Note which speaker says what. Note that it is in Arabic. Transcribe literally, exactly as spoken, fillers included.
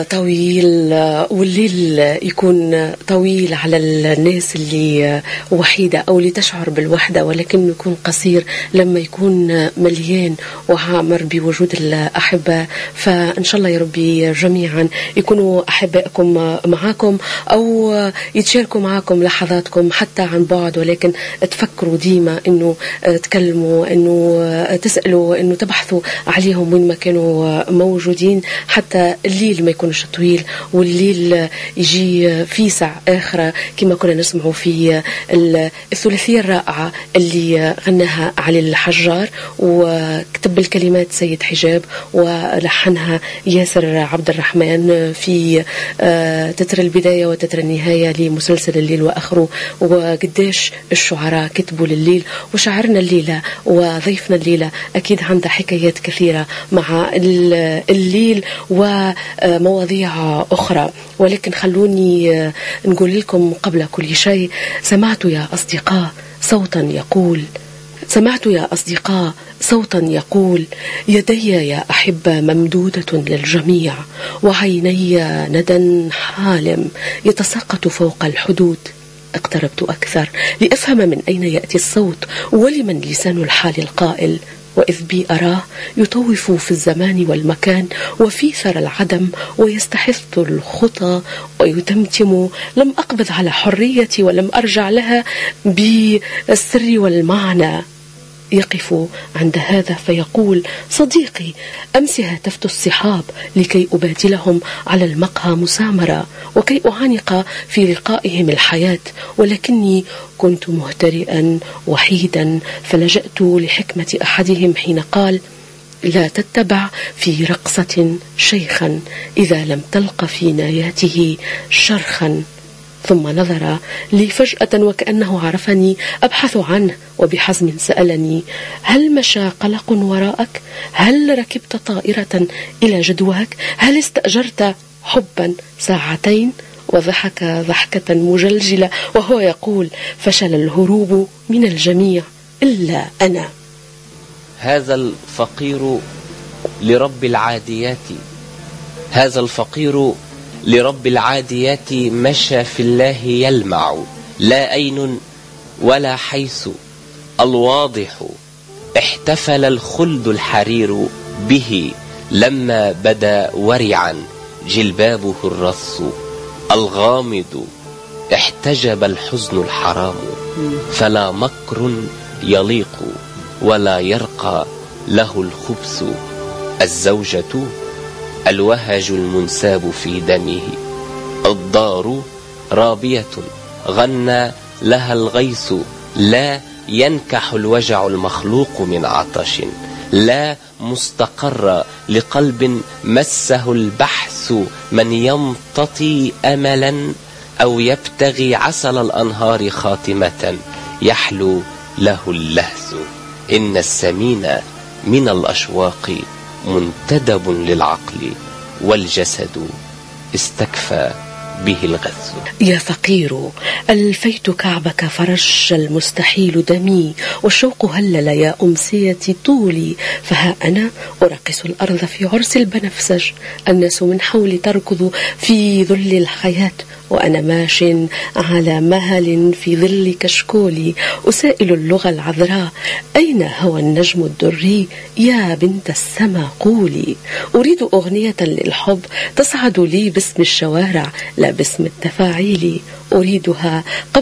Speaker 1: طويل والليل يكون طويل على الناس اللي وحيدة أو اللي تشعر بالوحدة، ولكنه يكون قصير لما يكون مليان وعامر بوجود الأحبة. فإن شاء الله يا ربي جميعا يكونوا أحبائكم معاكم أو يتشاركوا معاكم لحظاتكم حتى عن بعد، ولكن تفكروا ديما أنه تكلموا، أنه تسألوا، أنه تبحثوا عليهم وين ما كانوا موجودين، حتى الليل ما يكونش طويل والليل يجي في ساعة آخرة كما كنا نسمعوا في الثلاثية الرائعة اللي غناها علي الحجار وكتب الكلمات سيد حجاب ولحنها ياسر عبد الرحمن في تتر البداية وتتر النهاية لمسلسل الليل وآخره. وقديش الشعراء كتبوا لليل، وشاعرنا الليلة وضيفنا الليلة أكيد عنده حكايات كثيرة مع الليل ومواضيع أخرى. ولكن خلوني نقول لكم قبل كل شيء، سمعت يا أصدقاء صوتا يقول سمعت يا أصدقاء صوتا يقول يدي يا أحبة ممدودة للجميع، وعيني ندى حالم يتساقط فوق الحدود. اقتربت أكثر لأفهم من أين يأتي الصوت ولمن لسان الحال القائل، وإذ بي أراه يطوف في الزمان والمكان وفي ثرى العدم ويستحث الخطى ويتمتم. لم أقبض على حريتي ولم أرجع لها بالسر والمعنى. يقف عند هذا فيقول صديقي أمس هاتفت الصحاب لكي أبادلهم على المقهى مسامرة وكي أعانق في لقائهم الحياة، ولكني كنت مهترئا وحيدا، فلجأت لحكمة أحدهم حين قال لا تتبع في رقصة شيخا إذا لم تلق في ناياته شرخا. ثم نظر لي فجأة وكأنه عرفني أبحث عنه، وبحزم سألني هل مشى قلق وراءك؟ هل ركبت طائرة إلى جدواك؟ هل استأجرت حبا ساعتين؟ وضحك ضحكة مجلجلة وهو يقول فشل الهروب من الجميع إلا أنا.
Speaker 2: هذا الفقير لرب العاديات هذا الفقير لرب العاديات مشى في الله يلمع، لا أين ولا حيث الواضح احتفل الخلد الحرير به لما بدا ورعا جلبابه الرص الغامض احتجب الحزن الحرام، فلا مكر يليق ولا يرقى له الخبث. الزوجة الوهج المنساب في دمه، الدار رابية غنى لها الغيث، لا ينكح الوجع المخلوق من عطش، لا مستقر لقلب مسه البحث من يمتطي أملا أو يبتغي عسل الأنهار خاتمة يحلو له اللهث. إن السمين من الأشواق منتدب للعقل، والجسد استكفى به الغث.
Speaker 1: يا فقير ألفيت كعبك فرج المستحيل دمي، والشوق هلل يا أمسيتي طولي، فها أنا أرقص الأرض في عرس البنفسج، الناس من حولي تركض في ذل الحياة، وأنا ماش على مهل في ظل كشكولي، أسائل اللغة العذراء أين هو النجم الدري؟ يا بنت السما قولي. أريد أغنية للحب تصعد لي باسم الشوارع لا باسم التفاعيل، أريدها قبل